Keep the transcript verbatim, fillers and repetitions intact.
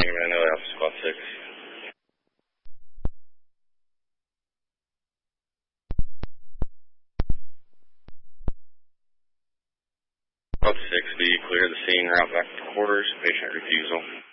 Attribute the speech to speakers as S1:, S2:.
S1: Tango Van Noy, Alpha Squad six. Squad six, be clear of the scene, route back to quarters, patient refusal.